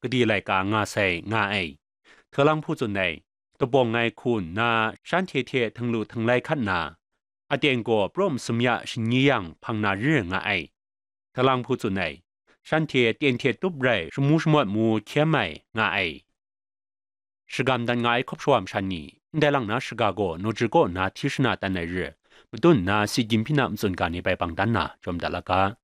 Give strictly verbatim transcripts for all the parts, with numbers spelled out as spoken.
ก็ดีรายกางาใส่งาไอเธอลังพูดจนในตะบงไงคุณนาชันเทเททั้งลูทั้งไรขันนาอเดียงกัวปร่มสมยาชิญยังพังนาเรื่องงาไอเธอลังพูดจนในชันเทเตียนเทตุบไรสมูสมวดมูเขียไม่งาไอสกามดันงาไอคบชวามชันนี้ได้ลังนาสกาโกโนจิโกนาทิชนาตันในเรื่องบุตุนนาสิจิมพินามส่วนการนี้ไปปังดันนาจอมดัลกา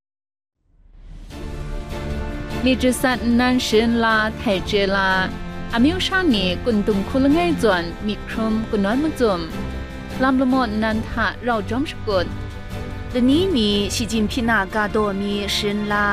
ลิจิสัตนันชินลาไทเจลาอามิวชานีกุนตุงคุลง่ายจวนมีครุมกุนน้อยมุจุมลำละหมดนันทะเราจอมสกุลเดนี้มีสิจิมพินากาโดมีชินลา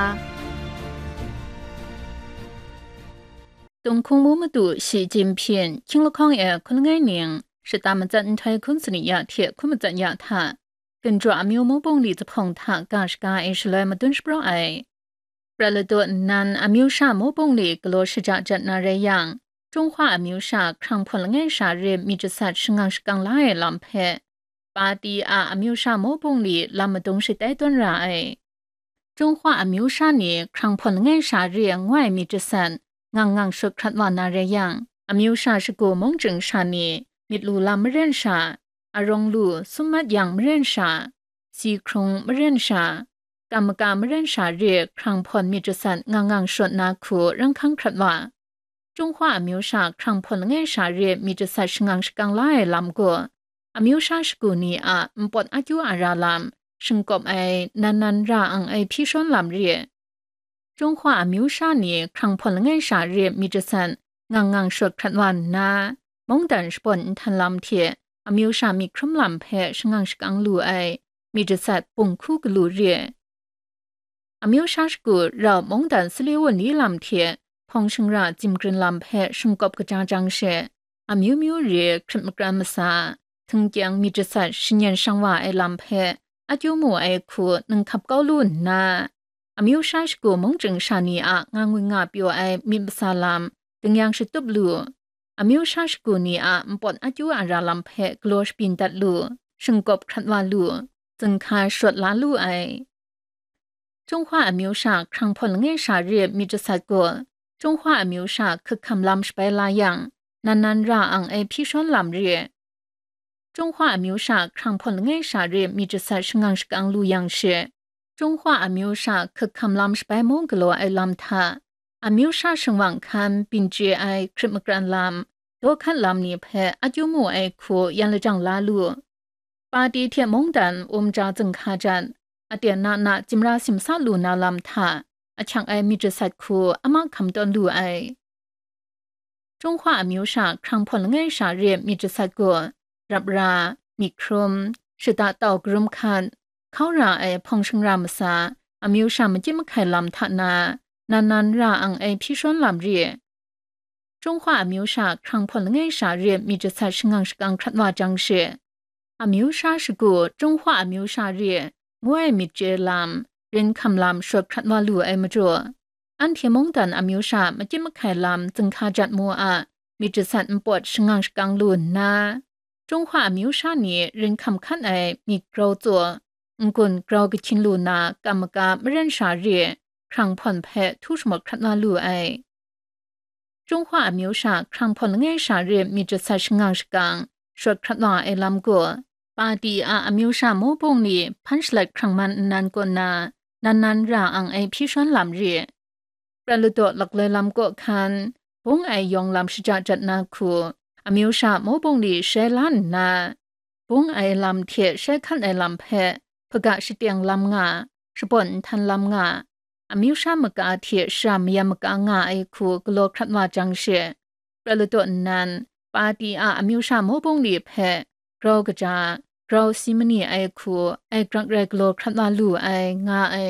ตุงคงมูมาดูสีจิมเพียนชิงละคองเอคุลง่ายเนียง是他们在ไทยคุณสนิยาเทียคุณมาจันยาท่า跟着อามิวมูบงลีจะพงท่ากาชกาเอชเลยมาดุนสปรไอประเลตัวนั้นอามิวชามูบงลีกลัวสิจะจัดนาเรียงจงว่าอามิวชาครั้งพลง่ายชาเรียมีจุดสัตว์ชงังสกังไล่ลำเพปาดีอาอามิวชามูบงลีลำมาดุงสิได้ต้นไรจงว่าอามิวชานี้ครั้งพลง่ายชาเรียงง่ายมีจุดสัตว์งังงังสุดขัดวานาเรียงอามิวชาสกูมงจึงชานีมิดลูลามเรนชาอารองลูสุมัดยังมเรนชาสีครงมเรนชากรรมการมเรนชาเรียกครั้งพลมีจุสันงังงังสดนาคูรังคังครัดว่าจงว่าอมิวชาครั้งพลง่ายชาเรียมีจุสันชงังสกังไล่ลำกัวอมิวชาสกูนีอะมปดอายุอาราลามชงกบไอนันนันราอังไอพี่ชนลำเรียจงว่าอมิวชานีครั้งพลง่ายชาเรียมีจุสันงังงังสดครัดวันนามงดันสปนทันลำเทียอมิวชามีครมลำเพชงังสกังลูไอมีจุสัตปุ่งคู่กลูเรียอมิวชาสกูเรามงดันสลีวันนี้ลำเทียพงชงราจิมกรินลำเพชงกบกระจางจังเชอมิวมิวเรียคริมกรามสาถึงยังมีจุสัตชิญยันชังว่าไอลำเพอายุหมู่ไอคูนึงขับเก้าลุ่นนาอมิวชาสกูมงจึงชานีอะงางวิงาปิวไอมีภาษาลำถึงยังชิตุบลูอามิวชาสกูนีอะมปอนอายุอาราลัมเพกลอชปินตัดลูชงกบครัดวาลูจึงคาสวดลาลูไอจงว่าอามิวชาครั้งพลง่ายชาเรียบมีจุสัตกัวจงว่าอามิวชาคือคำลำสไปลายังนันนันราอังไอพี่ชนลำเรียจงว่าอามิวชาครั้งพลง่ายชาเรียบมีจุสัตชงังสกังลูยังเชจงว่าอามิวชาคือคำลำสไปมงกลัวไอลำทาอามิวชาชงวังคันปินเจไอคริมกรันลำตัวขันลำนี้เพออายุมูไอคูยันละจังลาลูปาดีเทียมงดันอมจาจึงขาจันอเดียนานาจิมราสิมซาลูนาลำทาอชังไอมีจุสัตคูอามาคำตอนลูไอจงว่าอามิวชาครั้งพลง่ายชาเรียบมีจุสัตกัวรับรามีครมชิตาเต่ากรุมคันเข้าราไอพงชงรามสาอามิวชามันจิมไข่ลำทานานันนันราอังไอพี่ชนลำเรียจงว่าอามิวชาครั้งพลง่ายชาเรียบมีจุสัตชงังสกังครัดว่าจังเชอามิวชาสกูจงว่าอามิวชาเรียงวยมีเจลามเรียนคำลำสวดครัดว่าลูไอมาจัวอันเทียมงดันอามิวชามาจิ้มไข่ลำจึงคาจัดมัวอะมีจุสัตมปวดชงังสกังลูนนาจงว่าอามิวชานี้เรียนคำขั้นไอมีกราวจัวงกุนกราวกิชินลูนากรรมกาไม่เรียนชาเรียครั้งผ่อนแพ้ทุกสมดครัดว่าลูไอจงว่าอามิวชาครั้งผ่อนง่ายชาเรียมีจุดสัชงังสกังสวดครัดว่าไอลำกัวปาดีอาอามิวชาโมบงนี้พันสลัดครั้งมันนันกวนานันนันราอังไอพี่ชนลำเรียประลุตัวหลักเลยลำกัวคันบงไอยองลำชิจาจัดนาคูอามิวชาโมบงนี้เชลันนาบงไอลำเทียเชขันไอลำเพพกะชิเตียงลำงาสปนทันลำงาอามิวชามกาเทียชามยามกางาไอคูกโลครัดว่าจังเชประลุตัวนั้นปาดีอาอามิวชาโมบงนี้เพเรากระจากเราซิมนีไอคูไอกรักเรกโลครัดว่าลูไองาไอ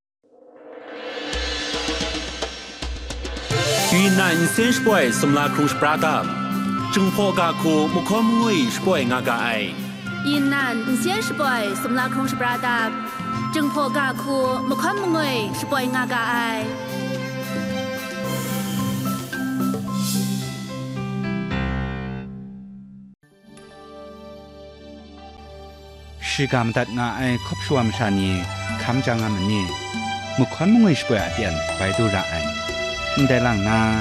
云南新สปอยสมลาครูสปราดาจึงพอกาคูมุขมงวยสปอยงากาไอยินนัน新สปอยสมลาครูสปราดาจึงพอกาคูมุขมงวยสปอยงากาไอ是感达我爱可说么啥呢？看着我们呢，木看么会是不要点，百度让爱，你得让那。